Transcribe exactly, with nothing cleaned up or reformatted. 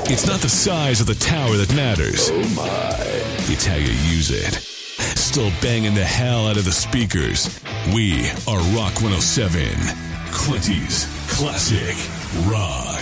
It's not the size of the tower that matters. Oh my. It's how you use it. Still banging the hell out of the speakers. We are Rock one oh seven. Clinty's Classic Rock.